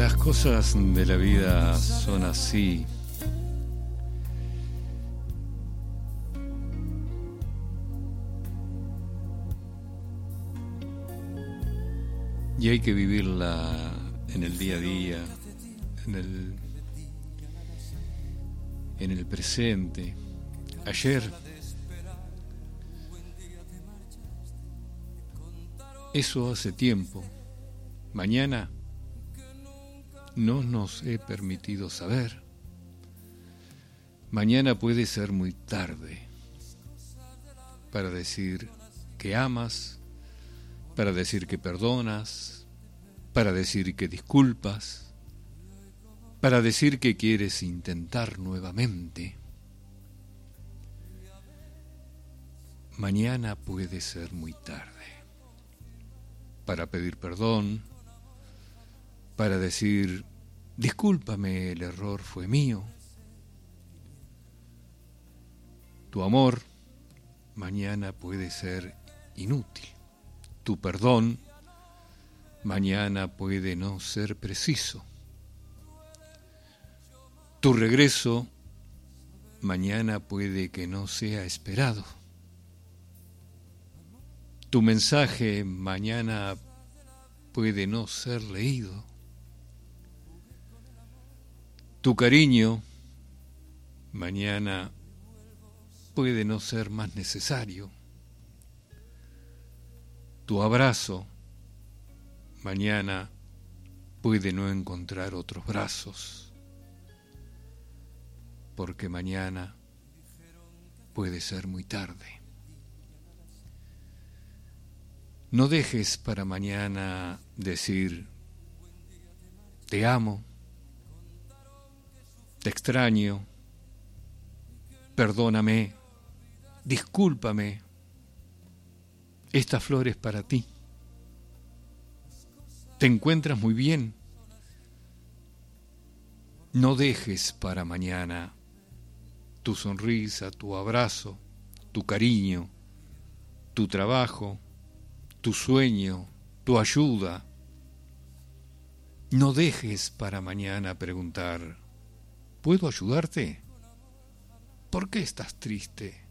Las cosas de la vida son así. Y hay que vivirla en el día a día, en el presente. Ayer, eso hace tiempo. Mañana no nos he permitido saber. Mañana puede ser muy tarde para decir que amas, para decir que perdonas, para decir que disculpas, para decir que quieres intentar nuevamente. Mañana puede ser muy tarde para pedir perdón, para decir, discúlpame, el error fue mío. Tu amor mañana puede ser inútil. Tu perdón mañana puede no ser preciso. Tu regreso mañana puede que no sea esperado. Tu mensaje mañana puede no ser leído. Tu cariño mañana puede no ser más necesario. Tu abrazo mañana puede no encontrar otros brazos, porque mañana puede ser muy tarde. No dejes para mañana decir, te amo, te extraño, perdóname, discúlpame, esta flor es para ti. ¿Te encuentras muy bien? No dejes para mañana tu sonrisa, tu abrazo, tu cariño, tu trabajo, tu sueño, tu ayuda. No dejes para mañana preguntar, ¿puedo ayudarte? ¿Por qué estás triste?